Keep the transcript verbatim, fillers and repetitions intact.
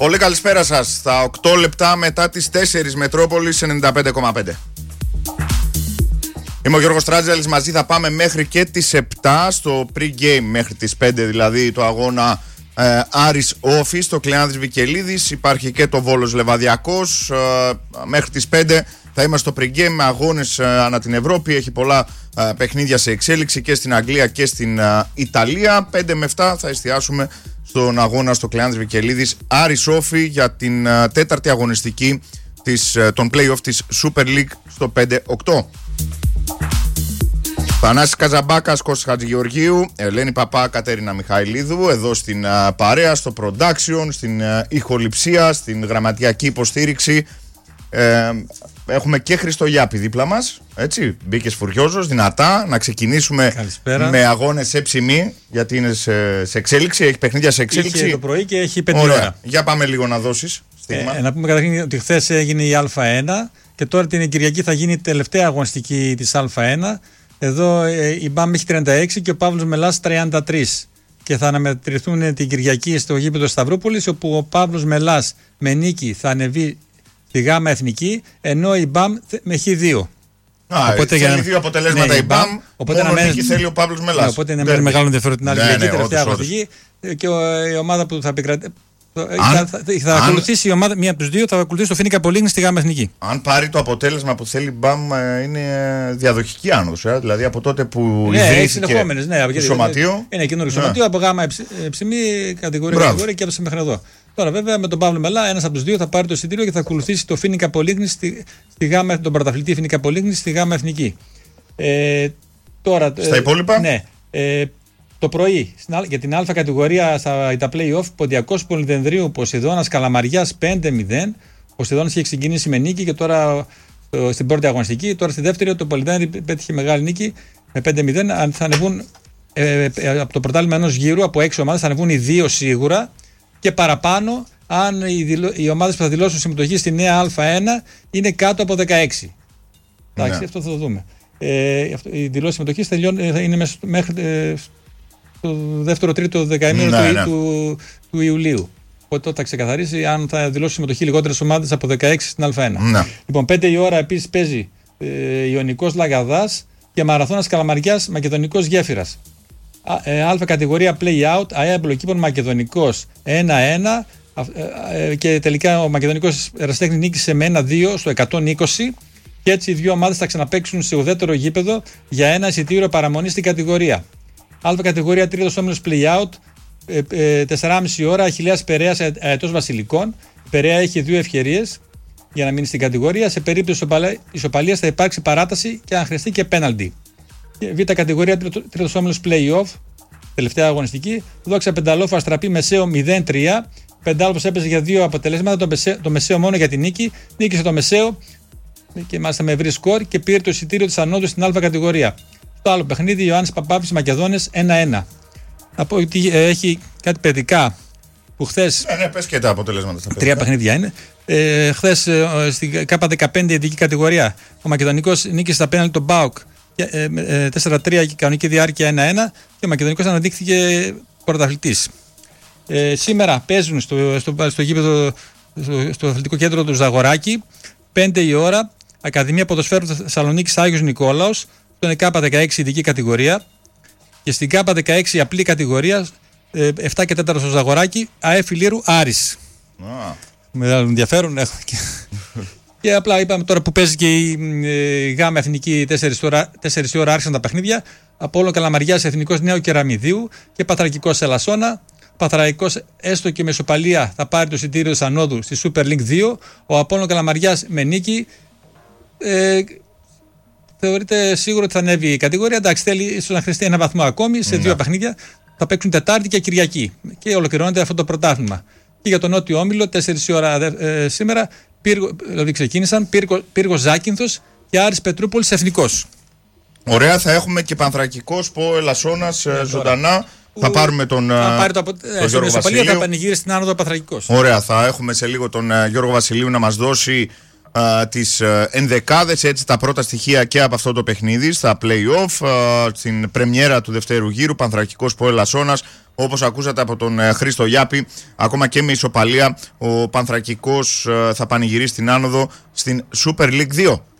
Πολύ καλησπέρα σας. Στα οκτώ λεπτά μετά τις τέσσερις Μετρόπολης ενενήντα πέντε κόμμα πέντε. Είμαι ο Γιώργος Τράτζαλης, μαζί θα πάμε μέχρι και τις επτά στο pre-game, μέχρι τις πέντε δηλαδή το αγώνα ε, Άρης Όφης, το Κλεάνδης Βικελίδης. Υπάρχει και το Βόλος Λεβαδιακός. Ε, μέχρι τις πέντε θα είμαστε στο pre-game με αγώνες ε, ανά την Ευρώπη. Έχει πολλά ε, παιχνίδια σε εξέλιξη και στην Αγγλία και στην ε, Ιταλία. πέντε με επτά θα εστιάσουμε στον αγώνα στο Κλεάνδης Βικελίδης Άρης Όφη για την ε, τέταρτη αγωνιστική της, ε, των play-off της Super League στο πέντε οκτώ. Θανάσης Καζαμπάκας, Κώστας Χατζηγεωργίου, Ελένη Παπά, Κατέρινα Μιχαηλίδου, εδώ στην uh, παρέα, στο production, στην uh, ηχοληψία, στην γραμματιακή υποστήριξη. Ε, έχουμε και Χριστογιάπη δίπλα μας, έτσι, μπήκες φουριόζος, δυνατά, να ξεκινήσουμε. Καλησπέρα. Με αγώνες σε ψημή, γιατί είναι σε, σε εξέλιξη, έχει παιχνίδια σε εξέλιξη. Είχε το πρωί και έχει πέντε ώρα. Για πάμε λίγο να δώσεις στίγμα. Ε, να πούμε καταρχήν ότι χθες έγινε η Α1 και τώρα την Κυριακή θα γίνει η τελευταία αγωνιστική της Α1. Εδώ η Μπαμ έχει τριάντα έξι και ο Παύλος Μελάς τριάντα τρία και θα αναμετρηθούν την Κυριακή στο γήπεδο Σταυρούπολης, όπου ο Παύλος Μελάς με νίκη θα ανεβεί στη Γάμα Εθνική, ενώ η Μπαμ με χ δύο. Α, οπότε θέλει για... δύο αποτελέσματα ναι, η Μπαμ, οπότε μόνο να νίκη θέλει ο Παύλος Μελάς. Ναι, οπότε είναι ναι, μεγάλο ενδιαφέρον την άλλη ναι, Κυριακή, ναι, τελευταία αγωνιστική, και ο, η ομάδα που θα επικρατεί. Αν, θα, θα, θα αν, ακολουθήσει η ομάδα, μία από τους δύο θα ακολουθήσει το Φίνικα Πολύγνη στη Γάμα Εθνική. Αν πάρει το αποτέλεσμα που θέλει, μπαμ, είναι διαδοχική άνοδος. Ε, δηλαδή από τότε που ναι, ιδρύθηκε ναι, το σωματείο. Είναι καινούριο ναι. σωματείο από Γάμα ψημή, κατηγορία, κατηγορία και έπεσε μέχρι εδώ. Τώρα βέβαια με τον Παύλο Μελά, ένας από τους δύο θα πάρει το εισιτήριο και θα ακολουθήσει το Φίνικα Πολύγνη στη, στη Γάμα, τον πρωταθλητή Φίνικα Πολύγνη στη Γάμα Εθνική. Ε, τώρα, Στα υπόλοιπα. Ναι. Ε, Το πρωί για την Α κατηγορία στα τα play-off, Ποντιακός Πολυδενδρίου Ποσειδώνας Καλαμαριάς πέντε μηδέν. Ο Ποσειδώνας είχε ξεκινήσει με νίκη και τώρα το, στην πρώτη αγωνιστική. Τώρα στη δεύτερη το Πολυδένδρη πέτυχε μεγάλη νίκη με πέντε μηδέν. Αν θα ανεβούν ε, ε, από το πρωτάθλημα ενός γύρου, από έξι ομάδες θα ανεβούν οι δύο σίγουρα και παραπάνω, αν οι, δηλω, οι ομάδες που θα δηλώσουν συμμετοχή στη νέα Α1 είναι κάτω από δεκαέξι. Εντάξει, ναι. Αυτό θα το δούμε. Ε, η δηλώση συμμετοχής θα είναι μέχρι. Ε, το δεύτερο τρίτο δεκαήμερο ναι, του, ναι. του, του Ιουλίου. Οπότε τότε θα ξεκαθαρίσει αν θα δηλώσει συμμετοχή λιγότερες ομάδες από δεκαέξι στην Α1. Ναι. Λοιπόν, πέντε η ώρα επίσης παίζει ε, Ιωνικός Λαγαδάς και Μαραθώνας Καλαμαριάς Μακεδονικός Γέφυρας. Α, ε, α κατηγορία play-out, ΑΕΑ Εμπλοκήπων Μακεδονικός ένα ένα ε, ε, και τελικά ο Μακεδονικός Ερασιτέχνης νίκησε με ένα δύο στο εκατόν είκοσι και έτσι οι δύο ομάδες θα ξαναπαίξουν σε ουδέτερο γήπεδο για ένα εισιτήριο παραμονή στην κατηγορία. Α κατηγορία τρίτος όμιλος play-out, τέσσερις και μισή ώρα, Αχιλλέας Περέας Αετός Βασιλικών. Η Περέα έχει δύο ευκαιρίες για να μείνει στην κατηγορία. Σε περίπτωση ισοπαλίας θα υπάρξει παράταση και αν χρειαστεί και πέναλτι. Β κατηγορία τρίτος όμιλος play-off, τελευταία αγωνιστική. Δόξα Πενταλόφου Αστραπή Μεσαίο μηδέν τρία. Πεντάλοφος έπαιζε για δύο αποτελέσματα, το Μεσαίο, το Μεσαίο μόνο για την νίκη. Νίκησε το Μεσαίο και μάλιστα με ευρύ σκορ και πήρε το εισιτήριο της ανόδου στην Α κατηγορία. Το άλλο παιχνίδι, Ιωάννης Παπάβης Μακεδόνες ένα ένα. Να πω ότι έχει κάτι παιδικά που χθες. Ε, ναι, πες και τα αποτελέσματα στα τρία παιχνίδια είναι. Ε, χθες ε, στην Κ δεκαπέντε ειδική κατηγορία ο Μακεδονικός νίκησε στα πέναλτι τον ΠΑΟΚ ε, ε, τέσσερα τρία και κανονική διάρκεια ένα ένα και ο Μακεδονικός αναδείχθηκε πρωταθλητής. Ε, σήμερα παίζουν στο, στο, στο, στο γήπεδο, στο, στο αθλητικό κέντρο του Ζαγοράκη, πέντε η ώρα, Ακαδημία Ποδοσφαίρου Θεσσαλονίκης Άγιος Νικόλαος. Στον Κ δεκαέξι ειδική κατηγορία και στην Κ δεκαέξι απλή κατηγορία επτά και τέσσερα στο Ζαγοράκι ΑΕ Φιλίρου Άρης. Ah. Μεγάλο ενδιαφέρον έχω. Και απλά είπαμε τώρα που παίζει και η ε, Γάμα Εθνική τέσσερις η ώρα άρχισαν τα παιχνίδια. Απόλλων Καλαμαριάς Εθνικός Νέου Κεραμιδίου και Παθρακικός Ελασσόνα. Παθραϊκός έστω και με ισοπαλία θα πάρει το εισιτήριο της ανόδου στη Super League δύο. Ο Απόλλων Καλαμαριάς με νίκη. Ε, Θεωρείται σίγουρο ότι θα ανέβει η κατηγορία. Εντάξει, θέλει ίσως να χρειαστεί ένα βαθμό ακόμη σε ναι. δύο παιχνίδια. Θα παίξουν Τετάρτη και Κυριακή. Και ολοκληρώνεται αυτό το πρωτάθλημα. Και για τον Νότιο Όμιλο, τέσσερις η ώρα ε, σήμερα, πύργο, δηλαδή ξεκίνησαν Πύργο, Πύργος Ζάκυνθος και Άρης Πετρούπολης Εθνικός. Ωραία, θα έχουμε και Πανθρακικός, Πο, Ελασσόνας, ε, ζωντανά. Που θα πάρουμε τον, θα πάρει το απο... τον Γιώργο Βασιλείου. Θα πανηγύρει στην άνοδο Πανθρακικός. Ωραία, θα έχουμε σε λίγο τον uh, Γιώργο Βασιλείου να μας δώσει Uh, τις uh, ενδεκάδες, έτσι τα πρώτα στοιχεία και από αυτό το παιχνίδι στα play-off, uh, στην πρεμιέρα του δευτέρου γύρου, Πανθρακικός Πο Ελασσόνας, όπως ακούσατε από τον ε, Χρήστο Γιάπη, ακόμα και με ισοπαλία ο Πανθρακικός ε, θα πανηγυρίσει την άνοδο στην Super League δύο.